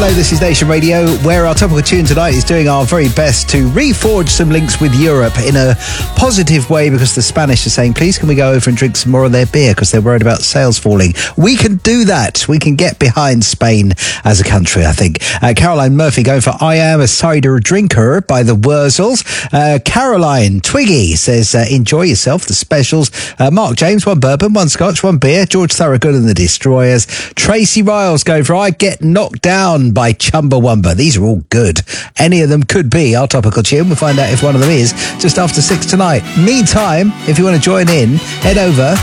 Hello, this is Nation Radio, where our topical tune tonight is doing our very best to reforge some links with Europe in a positive way, because the Spanish are saying, please can we go over and drink some more of their beer because they're worried about sales falling. We can do that. We can get behind Spain as a country, I think. Caroline Murphy going for I Am a Cider Drinker by the Wurzels. Caroline Twiggy says, enjoy yourself, the specials. Mark James, 1 bourbon, 1 scotch, 1 beer. George Thorogood and the Destroyers. Tracy Riles going for I Get Knocked Down by Chumbawamba. These are all good. Any of them could be our topical tune. We'll find out if one of them is just after 6 tonight. Meantime, if you want to join in, head over